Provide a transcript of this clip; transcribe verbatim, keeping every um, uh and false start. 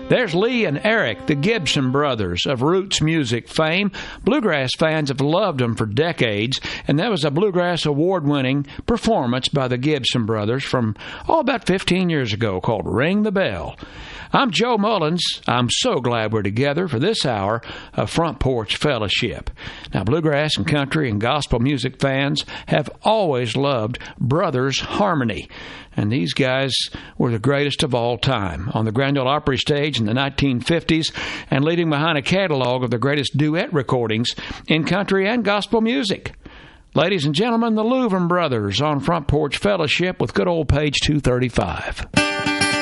There's Lee and Eric, the Gibson brothers of roots music fame. Bluegrass fans have loved them for decades, and that was a Bluegrass award-winning performance by the Gibson brothers from, oh, about fifteen years ago called Ring the Bell. I'm Joe Mullins. I'm so glad we're together for this hour of Front Porch Fellowship. Now, bluegrass and country and gospel music fans have always loved Brothers Harmony. And these guys were the greatest of all time on the Grand Ole Opry stage in the nineteen fifties and leading behind a catalog of the greatest duet recordings in country and gospel music. Ladies and gentlemen, the Louvin Brothers on Front Porch Fellowship with good old page two thirty-five.